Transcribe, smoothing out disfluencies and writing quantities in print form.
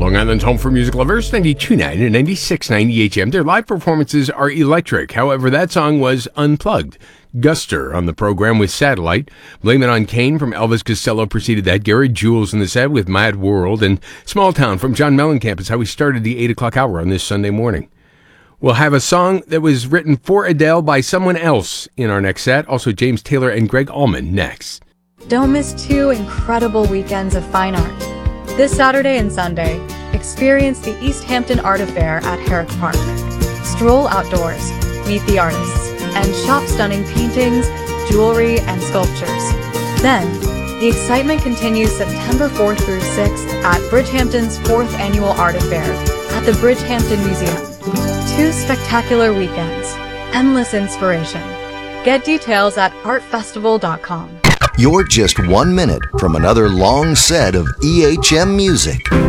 Long Island's home for music lovers, 92.9 and 96.9 EHM. Their live performances are electric. However, that song was unplugged. Guster on the program with Satellite. Blame It on Kane from Elvis Costello preceded that. Gary Jules in the set with Mad World. And Small Town from John Mellencamp is how we started the 8 o'clock hour on this Sunday morning. We'll have a song that was written for Adele by someone else in our next set. Also, James Taylor and Greg Allman next. Don't miss 2 incredible weekends of fine art. This Saturday and Sunday, experience the East Hampton Art Affair at Herrick Park. Stroll outdoors, meet the artists, and shop stunning paintings, jewelry, and sculptures. Then, the excitement continues September 4th through 6th at Bridgehampton's 4th Annual Art Affair at the Bridgehampton Museum. 2 spectacular weekends, endless inspiration. Get details at artfestival.com. You're just 1 minute from another long set of EHM music.